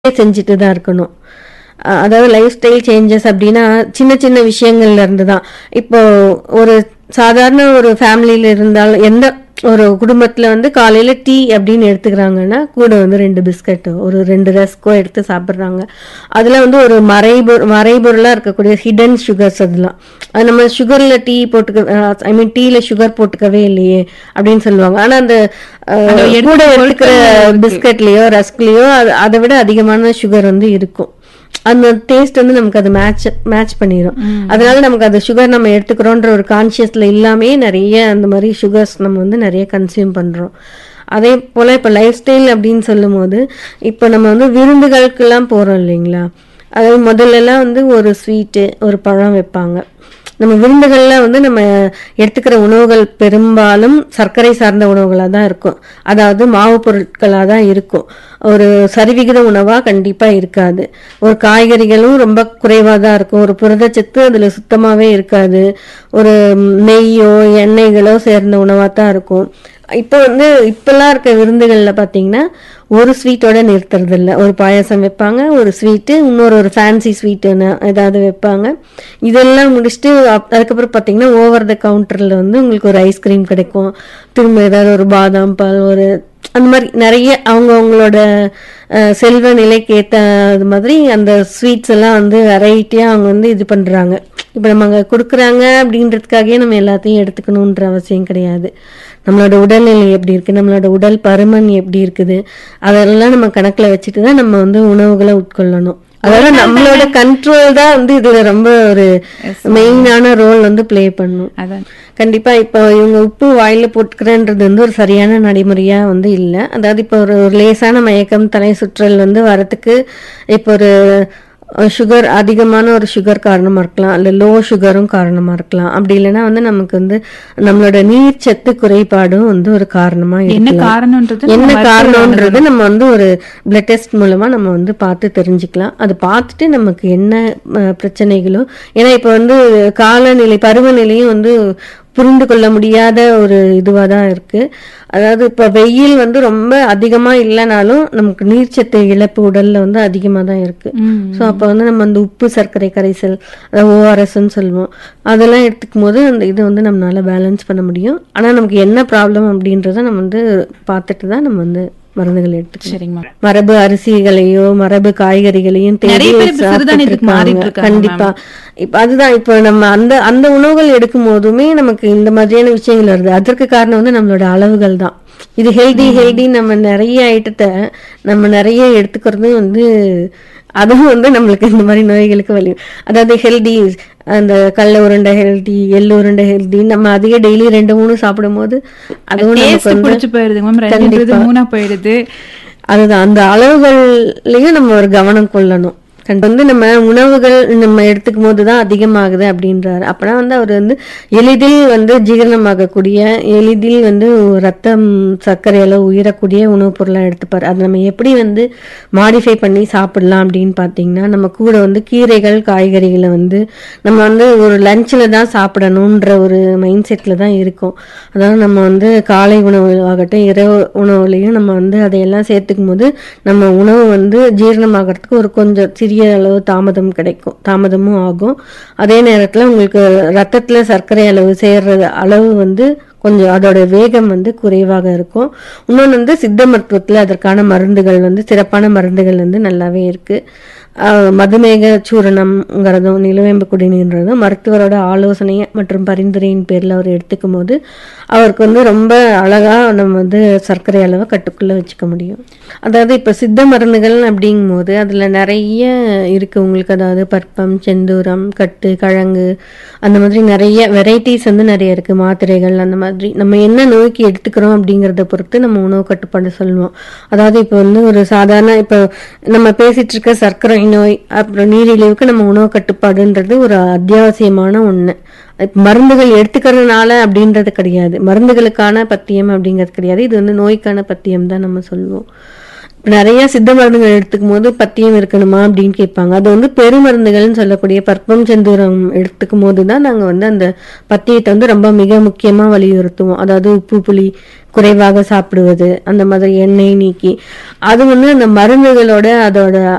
செஞ்சுட்டு தான் இருக்கணும். அதாவது லைஃப் ஸ்டைல் சேஞ்சஸ் அப்படின்னா சின்ன சின்ன விஷயங்கள்ல இருந்து தான். இப்போ ஒரு சாதாரண ஒரு ஃபேமிலியில இருந்தாலும் எந்த ஒரு குடும்பத்துல வந்து காலையில டீ அப்படின்னு எடுத்துக்கிறாங்கன்னா கூட வந்து 2 பிஸ்கட்டோ ஒரு 2 ரஸ்கோ எடுத்து சாப்பிட்றாங்க. அதுல வந்து ஒரு மறைபொருளா இருக்கக்கூடிய ஹிடன் சுகர்ஸ் அதெல்லாம். அது நம்ம சுகர்ல டீ போட்டுக்க ஐ மீன் டீல சுகர் போட்டுக்கவே இல்லையே அப்படின்னு சொல்லுவாங்க. ஆனா அந்த கூட எடுத்துக்கிற பிஸ்கட்லயோ ரஸ்க்லயோ அதை விட அதிகமான சுகர் வந்து இருக்கும். அந்த டேஸ்ட் வந்து நமக்கு அது மேட்ச் பண்ணிடும். அதனால நமக்கு அது சுகர் நம்ம எடுத்துக்கிறோன்ற ஒரு கான்சியஸ்ல இல்லாமே நிறைய அந்த மாதிரி சுகர்ஸ் நம்ம வந்து நிறைய கன்சியூம் பண்றோம். அதே போல இப்ப லைஃப் ஸ்டைல் அப்படின்னு சொல்லும் போது இப்ப நம்ம வந்து விருந்துகளுக்கெல்லாம் போறோம் இல்லைங்களா. அதாவது முதல்ல எல்லாம் வந்து ஒரு ஸ்வீட்டு ஒரு பழம் வைப்பாங்க. நம்ம விருந்துகள்ல வந்து நம்ம எடுத்துக்கிற உணவுகள் பெரும்பாலும் சர்க்கரை சார்ந்த உணவுகளாக தான் இருக்கும். அதாவது மாவு பொருட்களாக தான் இருக்கும். ஒரு சரிவிகித உணவா கண்டிப்பா இருக்காது. ஒரு காய்கறிகளும் ரொம்ப குறைவா தான் இருக்கும். ஒரு புரதச்சத்து அதுல சுத்தமாவே இருக்காது. ஒரு நெய்யோ எண்ணெய்களோ சேர்ந்த உணவா தான் இருக்கும். இப்போ வந்து இப்பெல்லாம் இருக்க விருந்துகள்ல பாத்தீங்கன்னா ஒரு ஸ்வீட்டோட நிறுத்துறது இல்லை. ஒரு பாயாசம் வைப்பாங்க, ஒரு ஸ்வீட்டு, ஒரு ஃபேன்சி ஸ்வீட்டுன்னு ஏதாவது வைப்பாங்க. இதெல்லாம் முடிச்சுட்டு அதுக்கப்புறம் பார்த்தீங்கன்னா ஓவர் த கவுண்டரில் வந்து உங்களுக்கு ஒரு ஐஸ்கிரீம் கிடைக்கும். திரும்ப ஏதாவது ஒரு பாதாம் பால் ஒரு அந்த மாதிரி நிறைய அவங்களோட செல்வ நிலைக்கு ஏற்ற அது மாதிரி அந்த ஸ்வீட்ஸ் எல்லாம் வந்து வெரைட்டியாக அவங்க வந்து இது பண்ணுறாங்க. இப்போ நம்ம அங்கே கொடுக்குறாங்க அப்படின்றதுக்காகவே நம்ம எல்லாத்தையும் எடுத்துக்கணுன்ற அவசியம் கிடையாது. நம்மளோட உடல்நிலை எப்படி இருக்குது, நம்மளோட உடல் பருமன் எப்படி இருக்குது, அதெல்லாம் நம்ம கணக்கில் வச்சுட்டு தான் நம்ம வந்து உணவுகளை உட்கொள்ளணும். அதாவது நம்மளோட கண்ட்ரோல் தான் வந்து இதுல ரொம்ப ஒரு மெயினான ரோல் வந்து பிளே பண்ணும். கண்டிப்பா இப்போ இவங்க உப்பு வாயில போட்டுக்கிறன்றது வந்து ஒரு சரியான நடைமுறையா வந்து இல்லை. அதாவது இப்போ ஒரு லேசான மயக்கம் தலை சுற்றல் வந்து வரத்துக்கு இப்போ ஒரு சுகர் அதிகமான ஒரு சுகர் காரணமா இருக்கலாம், இல்ல லோ சுகரும் காரணமா இருக்கலாம். அப்படி இல்லைன்னா வந்து நமக்கு வந்து நம்மளோட நீர் சத்து குறைபாடும் வந்து ஒரு காரணமா என்ன காரணம்ன்றது நம்ம வந்து ஒரு பிளட் டெஸ்ட் மூலமா நம்ம வந்து பார்த்து தெரிஞ்சுக்கலாம். அது பார்த்துட்டு நமக்கு என்ன பிரச்சனைகளோ, ஏன்னா இப்ப வந்து காலநிலை பருவநிலையும் வந்து புரிந்து கொள்ள முடியாத ஒரு இதுவா தான் இருக்கு. அதாவது இப்ப வெயில் வந்து ரொம்ப அதிகமா இல்லைனாலும் நமக்கு நீர்ச்சத்து இழப்பு உடல்ல வந்து அதிகமா தான் இருக்கு. ஸோ அப்ப வந்து நம்ம அந்த உப்பு சர்க்கரை கரைசல் அதாவது ஓஆர்எஸ்ன்னு சொல்லுவோம், அதெல்லாம் எடுத்துக்கும் போது அந்த இது வந்து நம்மளால பேலன்ஸ் பண்ண முடியும். ஆனா நமக்கு என்ன ப்ராப்ளம் அப்படின்றத நம்ம வந்து பார்த்துட்டு தான் நம்ம வந்து மருந்துகள் எடுத்துக்கலாம். மரபு அரிசிகளையோ மரபு காய்கறிகளையும் கண்டிப்பா இப்ப அதுதான் இப்ப நம்ம அந்த உணவுகள் எடுக்கும் போதுமே நமக்கு இந்த மாதிரியான விஷயங்கள் வருது. அதற்கு காரணம் வந்து நம்மளோட அளவுகள் தான். இது ஹெல்தி நம்ம நிறைய ஐட்டத்தை நம்ம நிறைய எடுத்துக்கிறதும் வந்து அதுவும் வந்து நம்மளுக்கு இந்த மாதிரி நோய்களுக்கு வலி. அதாவது ஹெல்தி அந்த கடலை உருண்டை ஹெல்தி, எள்ளு உருண்டை ஹெல்தி, நம்ம அதிக டெய்லி 2-3 சாப்பிடும் போது அதுவும் போயிடுது. அதுதான் அந்த அளவுகள்லயும் நம்ம ஒரு கவனம் கொள்ளணும். வந்து நம்ம உணவுகள் நம்ம எடுத்துக்கும் போதுதான் அதிகமாகுது அப்படின்றாரு. அப்பனா வந்து அவர் வந்து எளிதில் வந்து ஜீரணமாகக்கூடிய எளிதில் வந்து ரத்தம் சர்க்கரை அளவு உயரக்கூடிய உணவுப் பொருளை எடுத்துப்பாரு. அதை நம்ம எப்படி வந்து மாடிஃபை பண்ணி சாப்பிடலாம் அப்படின்னு பாத்தீங்கன்னா, நம்ம கூட வந்து கீரைகள் காய்கறிகளை வந்து நம்ம வந்து ஒரு லஞ்சில் தான் சாப்பிடணுன்ற ஒரு மைண்ட் செட்ல தான் இருக்கும். அதாவது நம்ம வந்து காலை உணவு ஆகட்டும் இரவு உணவுலையும் நம்ம வந்து அதையெல்லாம் சேர்த்துக்கும் போது நம்ம உணவு வந்து ஜீரணமாகறதுக்கு ஒரு கொஞ்சம் சிறிய அளவு தாமதமும் ஆகும். அதே நேரத்துல உங்களுக்கு ரத்தத்துல சர்க்கரை அளவு சேர்றது அளவு வந்து கொஞ்சம் அதோட வேகம் வந்து குறைவாக இருக்கும். இன்னொன்று வந்து சித்த மருத்துவத்துல அதற்கான மருந்துகள் வந்து சிறப்பான மருந்துகள் வந்து நல்லாவே இருக்கு. மதுமேக சூரணம்ங்கிறதும் நிலவேம்பு குடிநீர்ன்றதும் மருத்துவரோட ஆலோசனை மற்றும் பரிந்துரையின் பேர்ல அவர் எடுத்துக்கும் போது அவருக்கு வந்து ரொம்ப அழகா நம்ம வந்து சர்க்கரை அளவை கட்டுக்குள்ள வச்சுக்க முடியும். அதாவது இப்ப சித்த மருந்துகள் அப்படிங்கும் போது அதுல நிறைய இருக்கு உங்களுக்கு. அதாவது பற்பம், செந்தூரம், கட்டு, கிழங்கு அந்த மாதிரி நிறைய வெரைட்டிஸ் வந்து நிறைய இருக்கு. மாத்திரைகள் அந்த மாதிரி நம்ம என்ன நோய்க்கு எடுத்துக்கிறோம் அப்படிங்கறத பொறுத்து நம்ம உணவு கட்டுப்பாடு சொல்லுவோம். அதாவது இப்ப வந்து ஒரு சாதாரண இப்ப நம்ம பேசிட்டு இருக்க சர்க்கரை நோய் அப்புறம் நீரிழிவுக்கு நம்ம உணவு கட்டுப்பாடுன்றது ஒரு அத்தியாவசியமான ஒண்ணு. மருந்துகள் எடுத்துக்கிறதுனால அப்படின்றது கிடையாது, மருந்துகளுக்கான பத்தியம் அப்படிங்கிறது கிடையாது. இது வந்து நோய்க்கான பத்தியம் தான் நம்ம சொல்லுவோம். நிறைய சித்த மருந்துகள் எடுத்துக்கும் போது பத்தியம் இருக்கணுமா அப்படின்னு கேட்பாங்க. அது வந்து பெருமருந்துகள்னு சொல்லக்கூடிய பற்பம் செந்தூரம் எடுத்துக்கும் போதுதான் நாங்க வந்து அந்த பத்தியத்தை வந்து ரொம்ப மிக முக்கியமா வலியுறுத்துவோம். அதாவது உப்பு புளி குறைவாக சாப்பிடுவது, அந்த மாதிரி எண்ணெய் நீக்கி அது வந்து அந்த மருந்துகளோட அதோட